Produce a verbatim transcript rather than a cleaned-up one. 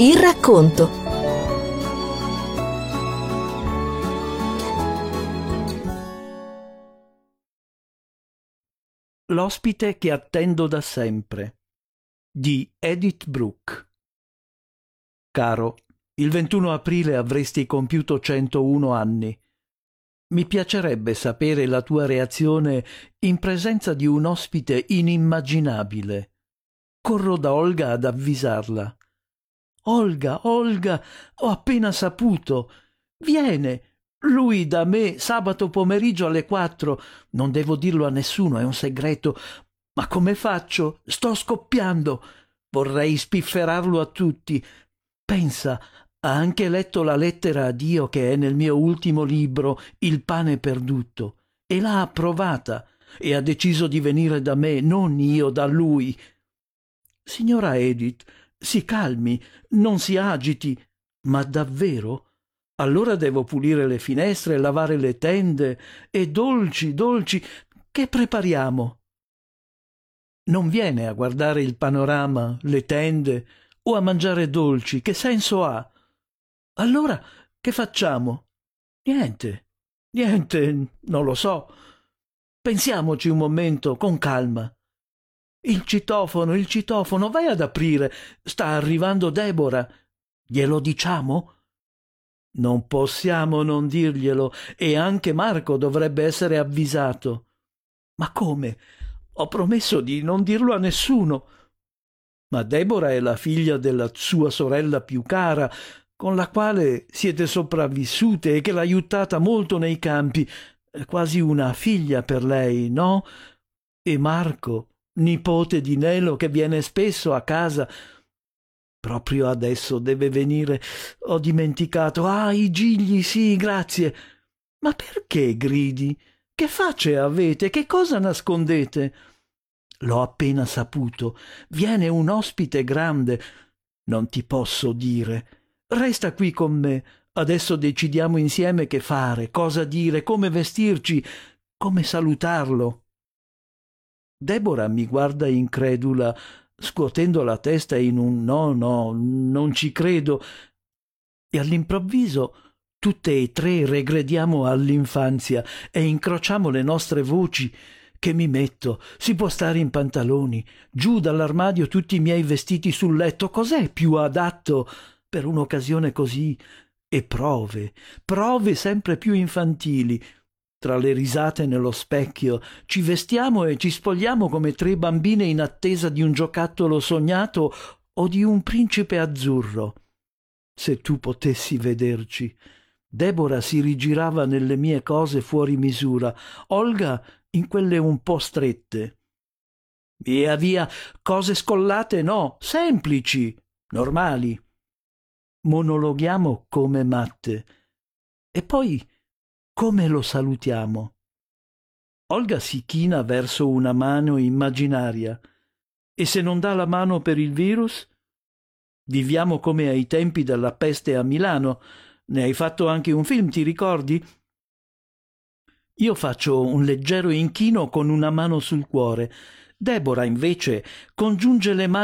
Il racconto. L'ospite che attendo da sempre di Edith Bruck. Caro, il ventuno aprile avresti compiuto centouno anni. Mi piacerebbe sapere la tua reazione in presenza di un ospite inimmaginabile. Corro da Olga ad avvisarla. Olga, Olga, ho appena saputo. Viene, lui da me sabato pomeriggio alle quattro. Non devo dirlo a nessuno, è un segreto. Ma come faccio? Sto scoppiando. Vorrei spifferarlo a tutti. Pensa, ha anche letto la lettera a Dio che è nel mio ultimo libro, Il pane perduto, e l'ha approvata e ha deciso di venire da me, non io da lui. Signora Edith, si calmi, non si agiti. Ma davvero? Allora devo pulire le finestre, lavare le tende e dolci, dolci. Che prepariamo? Non viene a guardare il panorama, le tende o a mangiare dolci. Che senso ha? Allora che facciamo? Niente, niente, non lo so. Pensiamoci un momento, con calma. Il citofono, il citofono, vai ad aprire. Sta arrivando Deborah. Glielo diciamo? Non possiamo non dirglielo, e anche Marco dovrebbe essere avvisato. Ma come? Ho promesso di non dirlo a nessuno. Ma Deborah è la figlia della sua sorella più cara, con la quale siete sopravvissute e che l'ha aiutata molto nei campi. È quasi una figlia per lei, no? E Marco, nipote di Nelo, che viene spesso a casa. Proprio adesso deve venire. Ho dimenticato. Ah, i gigli, sì, grazie. Ma perché gridi? Che facce avete? Che cosa nascondete? L'ho appena saputo. Viene un ospite grande. Non ti posso dire. Resta qui con me. Adesso decidiamo insieme che fare, cosa dire, come vestirci, come salutarlo. Deborah mi guarda incredula, scuotendo la testa in un no, no, non ci credo, e all'improvviso tutte e tre regrediamo all'infanzia e incrociamo le nostre voci. Che mi metto? Si può stare in pantaloni, giù dall'armadio tutti i miei vestiti sul letto. Cos'è più adatto per un'occasione così? E prove, prove sempre più infantili. Tra le risate nello specchio ci vestiamo e ci spogliamo come tre bambine in attesa di un giocattolo sognato o di un principe azzurro. Se tu potessi vederci. Deborah si rigirava nelle mie cose fuori misura, Olga in quelle un po' strette. Via via, cose scollate no, semplici, normali. Monologhiamo come matte. E poi come lo salutiamo? Olga si china verso una mano immaginaria. E se non dà la mano per il virus? Viviamo come ai tempi della peste a Milano. Ne hai fatto anche un film, ti ricordi? Io faccio un leggero inchino con una mano sul cuore. Deborah, invece, congiunge le mani